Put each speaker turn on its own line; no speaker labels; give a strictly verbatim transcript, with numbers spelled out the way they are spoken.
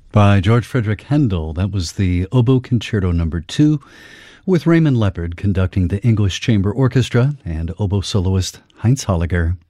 By George Frederick Handel. That was the Oboe Concerto Number Two, with Raymond Leppard conducting the English Chamber Orchestra and oboe soloist Heinz Holliger.